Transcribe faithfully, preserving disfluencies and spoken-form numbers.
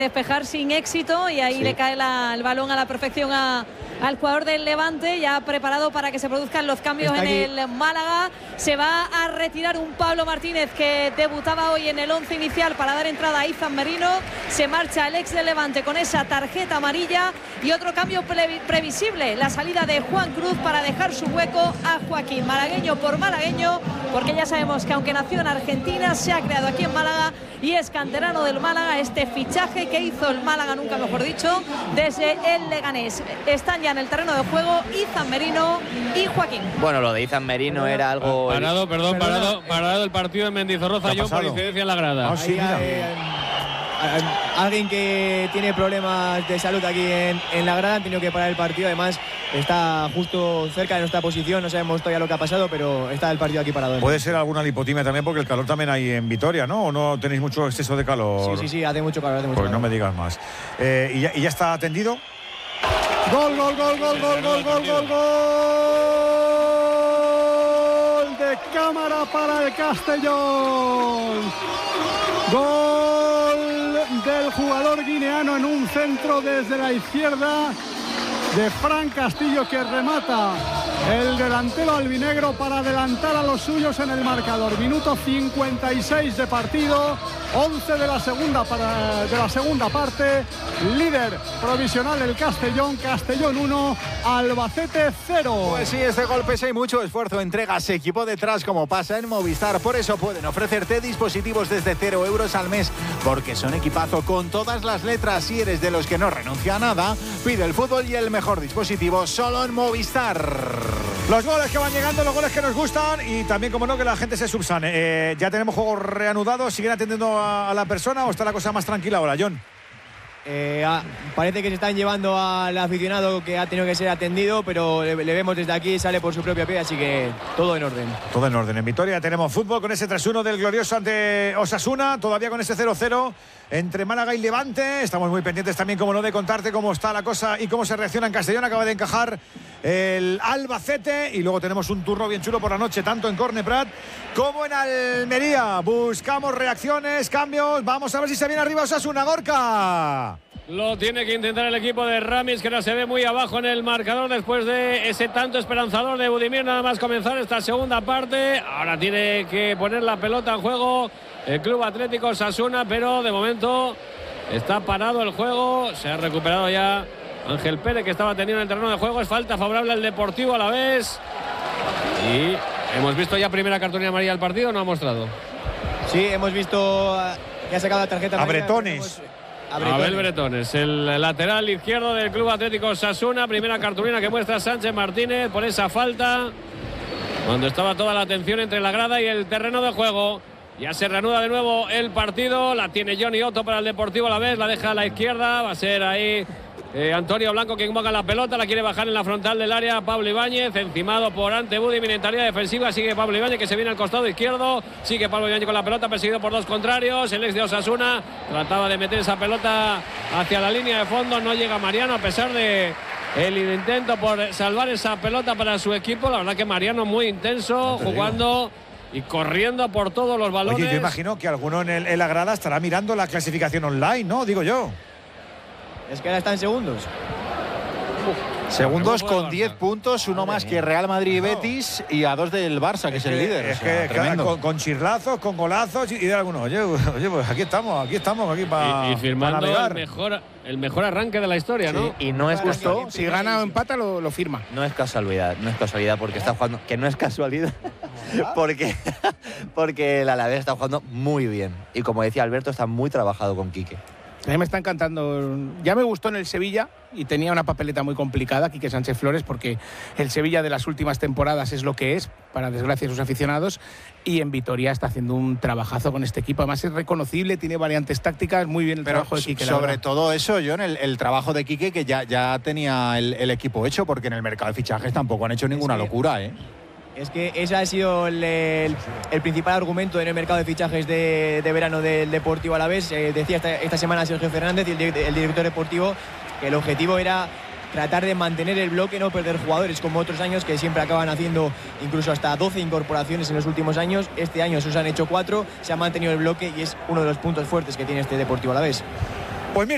despejar sin éxito y ahí sí. le cae la, el balón a la perfección a, al jugador del Levante, ya preparado para que se produzcan los cambios en el Málaga. Se va a retirar un Pablo Martínez que debutaba hoy en el once inicial para dar entrada a Izan Merino. Se marcha el ex del Levante con esa tarjeta amarilla y otro cambio pre previsible, la salida de Juan Cruz para dejar su hueco a Joaquín. Malagueño por malagueño, porque ya sabemos que aunque nació en Argentina, se ha creado aquí en Málaga y es canterano del Málaga. Este fichaje que hizo el Málaga, nunca mejor dicho, desde el Leganés. Están ya en el terreno de juego Izan Merino y Joaquín. Bueno, lo de Izan Merino era algo... Parado, perdón, parado, parado el partido en Mendizorroza, John, por incidencia en la grada. Oh, sí, mira. Alguien que tiene problemas de salud aquí en, en la grada, han tenido que parar el partido. Además está justo cerca de nuestra posición, no sabemos todavía lo que ha pasado, pero está el partido aquí parado. Puede ser alguna lipotimia también, porque el calor también hay en Vitoria, ¿no? ¿O no tenéis mucho exceso de calor? Sí, sí, sí, hace mucho calor, hace mucho pues calor. No me digas más. Eh, ¿y, ya, ¿Y ya está atendido? Gol, gol, gol, gol, gol, gol, gol, gol, gol de cámara para el Castellón. Gol del jugador guineano en un centro desde la izquierda de Fran Castillo, que remata el delantero albinegro para adelantar a los suyos en el marcador. Minuto cincuenta y seis de partido, once de la segunda, para, de la segunda parte. Líder provisional el Castellón, Castellón uno, Albacete cero. Pues sí, este gol pesa y mucho esfuerzo, entregas equipo detrás como pasa en Movistar. Por eso pueden ofrecerte dispositivos desde cero euros al mes, porque son equipazo con todas las letras. Si eres de los que no renuncia a nada, pide el fútbol y el mejor dispositivo solo en Movistar. Los goles que van llegando, los goles que nos gustan y también, como no, que la gente se subsane. Eh, ya tenemos juego reanudado. ¿Siguen atendiendo a, a la persona o está la cosa más tranquila ahora, John? Eh, ah, parece que se están llevando al aficionado que ha tenido que ser atendido, pero le, le vemos desde aquí, sale por su propio pie, así que todo en orden. Todo en orden. En Vitoria tenemos fútbol con ese tres uno del glorioso ante Osasuna, todavía con ese cero cero entre Málaga y Levante. Estamos muy pendientes también, como no, de contarte cómo está la cosa y cómo se reacciona en Castellón. Acaba de encajar el Albacete y luego tenemos un turno bien chulo por la noche, tanto en Corne Prat como en Almería. Buscamos reacciones, cambios. Vamos a ver si se viene arriba Osasuna. Gorka. Lo tiene que intentar el equipo de Ramis, que ahora se ve muy abajo en el marcador después de ese tanto esperanzador de Budimir. Nada más comenzar esta segunda parte. Ahora tiene que poner la pelota en juego el Club Atlético Osasuna, pero de momento está parado el juego. Se ha recuperado ya Ángel Pérez, que estaba teniendo en el terreno de juego. Es falta favorable al Deportivo a la vez. Y hemos visto ya primera cartulina amarilla del partido, no ha mostrado. Sí, hemos visto que ha sacado la tarjeta amarilla. A Bretones. Abel Bretones, el lateral izquierdo del Club Atlético Osasuna. Primera cartulina que muestra Sánchez Martínez por esa falta, cuando estaba toda la atención entre la grada y el terreno de juego. Ya se reanuda de nuevo el partido. La tiene Johnny Otto para el Deportivo a la vez. La deja a la izquierda. Va a ser ahí eh, Antonio Blanco quien moga la pelota. La quiere bajar en la frontal del área Pablo Ibáñez. Encimado por Ante Budimir en tarea defensiva. Sigue Pablo Ibáñez, que se viene al costado izquierdo. Sigue Pablo Ibáñez con la pelota, perseguido por dos contrarios. El ex de Osasuna trataba de meter esa pelota hacia la línea de fondo. No llega Mariano, a pesar de el intento por salvar esa pelota para su equipo. La verdad que Mariano muy intenso, no jugando y corriendo por todos los balones. Oye, yo imagino que alguno en, el, en la grada estará mirando la clasificación online, ¿no? Digo yo. Es que ahora están segundos. Uf. Segundos con diez puntos, uno más que Real Madrid y Betis, y a dos del Barça, que es, es el líder. Es o sea, que cada, con, con chirlazos, con golazos y, y de algunos. Oye, oye, pues aquí estamos, aquí estamos, aquí para. Y, y firmando para el, mejor, el mejor arranque de la historia, ¿no? Sí, y no es justo. Si gana o empata, lo, lo firma. No es casualidad, no es casualidad porque está jugando. Que no es casualidad. porque, porque el Alavés está jugando muy bien. Y como decía Alberto, está muy trabajado con Quique. A mí me está encantando. Ya me gustó en el Sevilla y tenía una papeleta muy complicada, Quique Sánchez Flores, porque el Sevilla de las últimas temporadas es lo que es, para desgracia de sus aficionados, y en Vitoria está haciendo un trabajazo con este equipo. Además es reconocible, tiene variantes tácticas, muy bien el Pero trabajo de Quique. Sobre todo eso, John, el, el trabajo de Quique, que ya, ya tenía el, el equipo hecho, porque en el mercado de fichajes tampoco han hecho ninguna es que, locura, ¿eh? Es que ese ha sido el, el, el principal argumento en el mercado de fichajes de, de verano del Deportivo Alavés. Eh, decía esta, esta semana Sergio Fernández, y el, el director deportivo, que el objetivo era tratar de mantener el bloque, no perder jugadores como otros años, que siempre acaban haciendo incluso hasta doce incorporaciones en los últimos años. Este año se han hecho cuatro, se ha mantenido el bloque y es uno de los puntos fuertes que tiene este Deportivo Alavés.